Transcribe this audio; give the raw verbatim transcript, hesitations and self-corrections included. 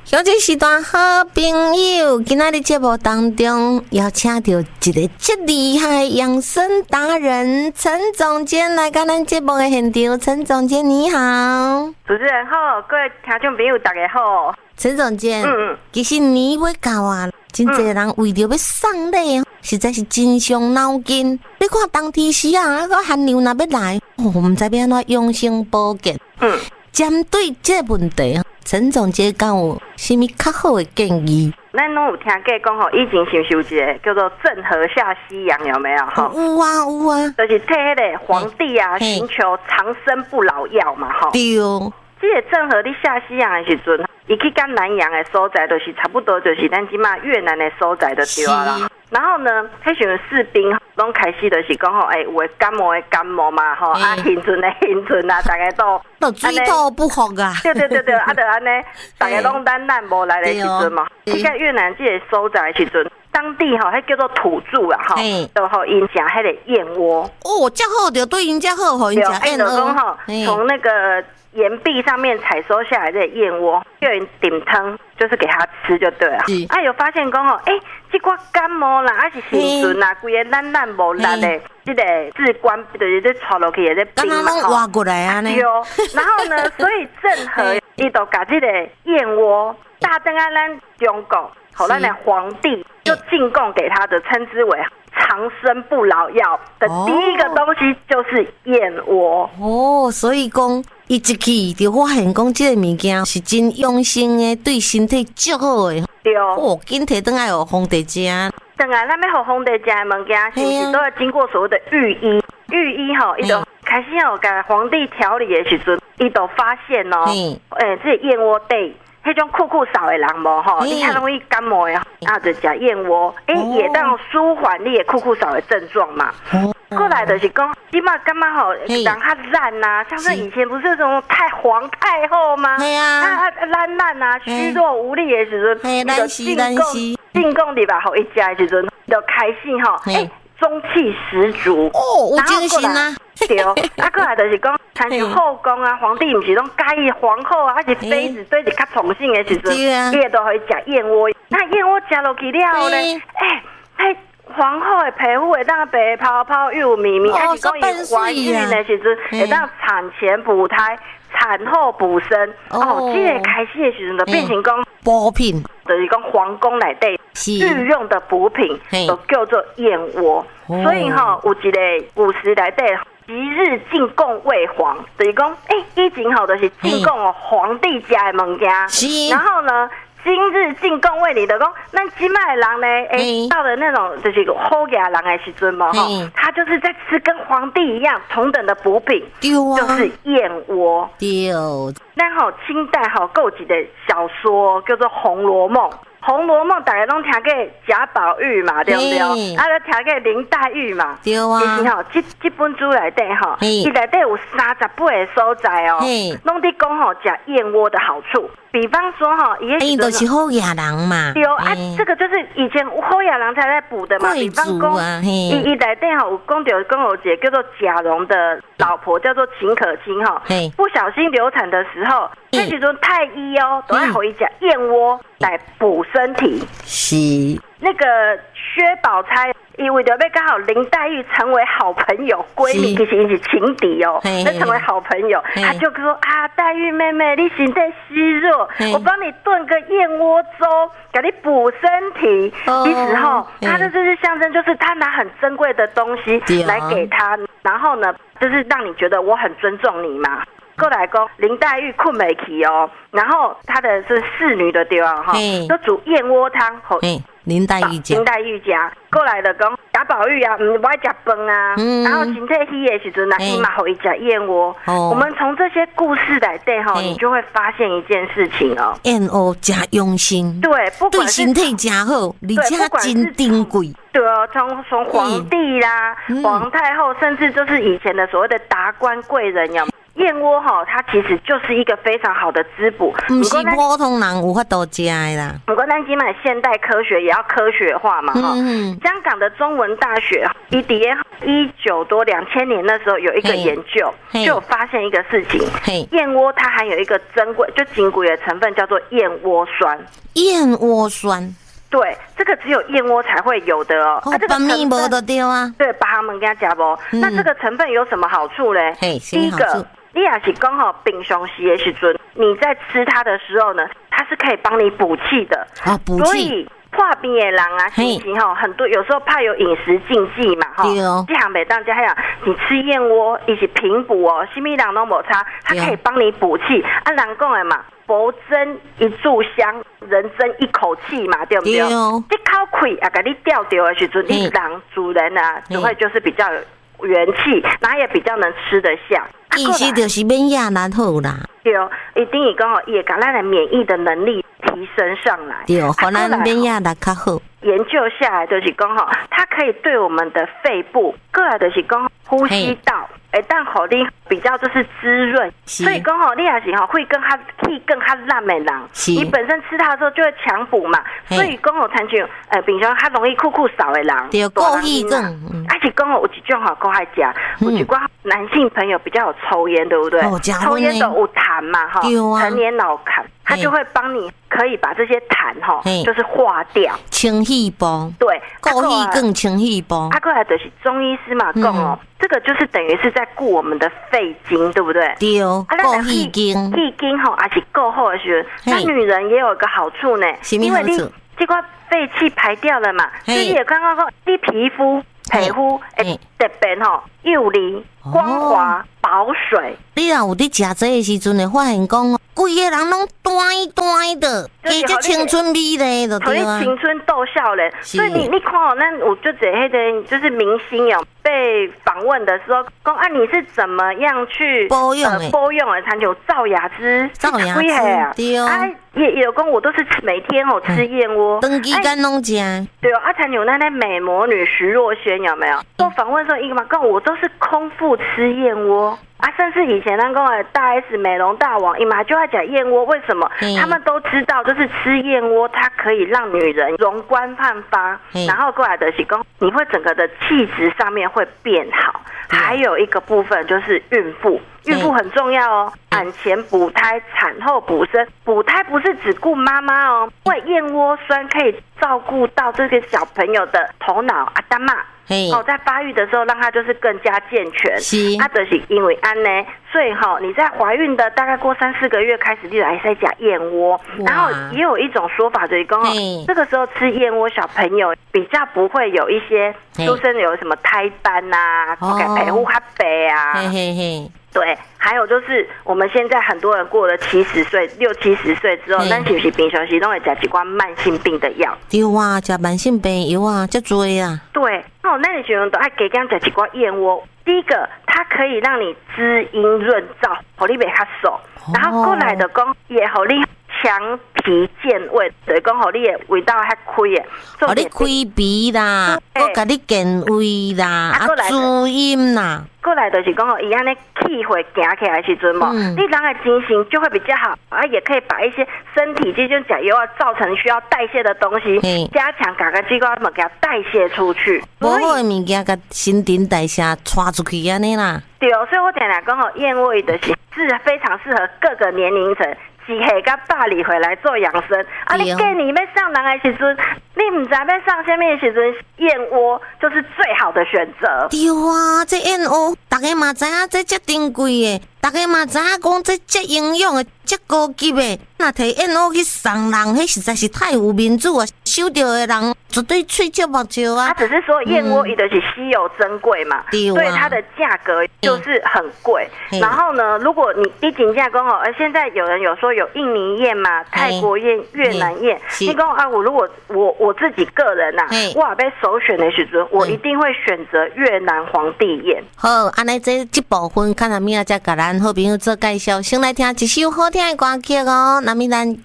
有这时段好朋友，今仔日节目当中邀请到一个极厉害养生达人陈总监来到咱节目的现场。陈总监你好， 主持人好，各位听众朋友大家好。 陈总监，嗯嗯，其实年要到啊，真侪人为着要送礼，实在是真伤脑筋。你看当天时啊，那个寒流若要来，哦，我们这边要养生保健。嗯，针对这个问题，陈总监敢有啥物较好的建议？ 咱拢有听过讲吼，以前是不是有一个叫做郑和下西洋，有没有？哈、 嗯，有啊有啊， 就是替迄个皇帝啊寻求长生不老药嘛，哈。 对。 这个郑和伫下西洋的时阵，伊去到南洋的所在，就是差不多就是咱即马越南的所在就对啦。然后呢，迄时士兵拢开始就是讲吼，哎、欸，有的感冒的感冒嘛，吼、欸，啊，hin存的hin存啊，大家都都水土不服啊。 对对对对，啊，就安尼，大家拢咱咱无来的时阵嘛，去到越南这个所在的时阵。当地哈，迄叫做土著啊，哈，就互因食迄个燕窝。 哦，遮好就对因遮好，互因食燕窝。 哈，从那个岩壁上面采收下来的燕窝，叫因顶汤，就是给他吃就对了。啊，有发现讲吼，哎、欸，这个感冒啦，还是新春啦，规个咱咱无力的，这个治官就是这传落去的这病嘛， 吼，挖过来啊呢。 有，然后呢，所以郑和伊就把这个燕窝大登啊咱中国。好，咱的皇帝就进贡给他的，称之为长生不老药的第一个东西就是燕窝。 哦，所以讲伊一去就发现讲这个物件是真养生的，对身体足好的。 对哦，紧摕转来互皇帝食。 当然，咱要互皇帝食的物件，是不是都要经过所谓的御医？御医吼，伊就开始要给皇帝调理的时阵，伊就发现哦，诶、欸，这燕窝对。迄种酷酷少的人无吼，你较容易感冒的，啊，就食燕窝，诶、欸，也当舒缓你的酷酷少的症状嘛。过来就是讲，起码感觉吼，人较懒呐，像是以前不是那种太皇太后吗？ 对啊， 啊懒懒啊，虚弱无力的时阵， 你就进贡进贡入来，互伊食的时阵，就开始吼，诶，中气十足， 哦，有精神啊。 对，啊，过来就是讲，参像后宫啊，皇帝毋是拢介意皇后啊，还是妃子对一较宠幸的时阵，伊也都可以食燕窝。那燕窝食落去了后咧，哎，哎，皇后的皮肤会当白泡泡又绵绵，还是讲伊怀孕的时阵会当产前补胎、产后补身。哦，这个开始的时阵就变成讲补品， 就是讲皇宫内底御用的补品，就叫做燕窝。所以吼，有一个古时内底。即日进贡为皇，就是讲，哎、欸，以前吼就是进贡哦皇帝家的物件，然后呢，今日进贡为你的讲，咱今麦人呢，哎、欸，到了那种就是好雅人的时阵嘛，哈，他就是在吃跟皇帝一样同等的补品，就是燕窝。 对， 咱吼清代吼，有一个小说叫做《红楼梦》。《红楼梦》大家拢听过贾宝玉嘛，对不对？啊，都听过林黛玉嘛， 对啊。 其实吼，这这本书内底吼，伊内底有三十八个所在哦，拢伫讲吼食燕窝的好处。比方说哈，伊伊都是好雅人嘛。 对啊，这个就是以前好雅人才在补的嘛。比方讲，伊伊内底吼有讲到讲有一个叫做贾蓉的老婆叫做秦可卿哈，不小心流产的时候，那时阵太医哦都爱互伊食燕窝来补身体。 是。 那个薛宝钗，因为要刚好林黛玉成为好朋友闺蜜，其实伊是情敌哦，那成为好朋友，他就说啊，黛玉妹妹，你身体虚弱，我帮你炖个燕窝粥，给你补身体。其实哈，他的这是象征，就是他拿很珍贵的东西来给他，然后呢，就是让你觉得我很尊重你嘛。过来讲，林黛玉困没起哦，然后她的是侍女的对啊哈，都煮燕窝汤，好。 林黛玉家， 林黛玉家过来的讲贾宝玉啊，唔不爱食饭啊，嗯、然后身体虚的时阵啊，伊嘛互伊食燕窝。哦、我们从这些故事来对哈，你就会发现一件事情哦， 燕窝加用心， 对，不管对身体加好，而且真珍贵。 对哦，从从皇帝啦、嗯、皇太后，甚至就是以前的所谓的达官贵人，有燕窝哈，它其实就是一个非常好的滋补， 不是普通人有法度吃的啦。 不过咱今买现代科学也要科学化嘛哈。 嗯、 香港的中文大学，伊底一九多两千年那时候有一个研究，就有发现一个事情，燕窝它含有一个珍贵就金贵的成分，叫做燕窝酸。 燕窝酸。 对，这个只有燕窝才会有的哦。 哦，这个成分都对啊。 对，把它们给它加不？嗯、那这个成分有什么好处呢？第一个，你也是刚好平常时的时阵，你在吃它的时候呢，它是可以帮你补气的。 啊，补气。 所以破病的人啊，心情哈很多，有时候怕有饮食禁忌嘛哈。 对哦。 这行每当家讲，你吃燕窝一起平补哦，什么人都没差，它可以帮你补气。按人讲的嘛。佛争一炷香，人争一口气嘛，对不对？对哦。这口气啊，给你吊掉的时阵，你人主人啊，就会就是比较有元气，然后也比较能吃得下。 意思就是免疫力好啦。 对哦，一定也刚好也把咱的免疫的能力提升上来。 对哦，可能免疫力较好。 研究下来就是刚好，它可以对我们的肺部，过来就是刚好呼吸道。哎，但好你比较就是滋润，所以刚好你也是哈会跟它气更它烂的人，你本身吃它的时候就会强补嘛，所以刚好参像呃平常它容易酷酷少的人， 对，够气更， 而且刚好有一种哈够爱食，有一寡男性朋友比较有抽烟，对不对？ 哦， 抽烟都有痰嘛哈，成年老痰，它就会帮你可以把这些痰哈就是化掉， 清气包， 对， 够气更清气包。 啊，过来就是中医师嘛讲哦。这个就是等于是在顾我们的肺经，对不对？ 对哦，顾肺经， 肺经吼，还是够好的时候，那女人也有一个好处呢，因为你这个废气排掉了嘛，所以也刚刚说，你皮肤皮肤诶特别吼幼丽、光滑、保水。 你若有伫食这个时阵，会发现讲，规个人拢短短的，加只青春美丽就对啊。 青春逗笑脸，所以你你看哦，那我就这迄个就是明星哦，被访问的时候，讲啊你是怎么样去保养的？保养的，参像赵雅芝， 赵雅芝，对哦。 啊，也也有讲我都是每天哦吃燕窝， 长期间拢食。 对哦，啊，参像那那美魔女徐若瑄有没有？做访问的时候，一个嘛讲我都是空腹吃燕窝。啊，甚至以前那个大 S 美容大王，伊嘛就爱讲燕窝，为什么？他们都知道，就是吃燕窝，它可以让女人容光焕发，然后过来的是讲，你会整个的气质上面会变好。还有一个部分就是孕妇，孕妇很重要哦，产前补胎，产后补身。补胎不是只顾妈妈哦，因为燕窝酸可以照顾到这个小朋友的头脑阿达玛。哦，在发育的时候，让它就是更加健全。是，啊，就是因为安呢，所以哈、哦，你在怀孕的大概过三四个月开始，你来在讲燕窝。然后也有一种说法，就是讲哦，这个时候吃燕窝，小朋友比较不会有一些出生有什么胎斑呐、啊，给皮肤较白啊。嘿嘿嘿。对，还有就是我们现在很多人过了七十岁、六七十岁之后，咱是不是平常时都会吃一罐慢性病的药？ 对啊，吃慢性病药啊，这多啊。 对，哦，那你学生都爱给刚吃一罐燕窝。第一个，它可以让你滋阴润燥，让你袂较瘦。然后过来的讲，也让你强脾健胃，就是讲让你的胃道较开的， 让你开鼻啦，我给你健胃啦，啊滋阴啦。 过来就是讲哦，伊安尼气会行起来的时阵嘛，嗯、你人的精神就会比较好，啊，也可以把一些身体这种假油啊造成需要代谢的东西，加强各个机构么给它代谢出去。 无好的物件甲新陈代谢传出去安尼啦。 对哦，所以我常常讲哦，燕窝的是是非常适合各个年龄层。几岁甲百里回来做养生，啊！你建议要上人的时阵，你唔知要上什么时阵，燕窝就是最好的选择。 对啊，这燕窝，大家嘛知影这遮珍贵的，大家嘛知影讲这遮营养的、遮高级的，那摕燕窝去送人，迄实在是太有面子啊！收到的人绝对喙笑目笑啊！ 他只是说燕窝伊就是稀有珍贵嘛，嗯、所以它的价格就是很贵。然后呢，如果你你真正讲哦，而现在有人有说有印尼燕嘛、泰国燕、越南燕，你讲啊，我如果我我自己个人呐、啊，我要被首选的时阵，我一定会选择越南皇帝燕。 好，安尼这这部分看下面再甲咱好朋友做介绍，先来听一首好听的歌曲哦，那么咱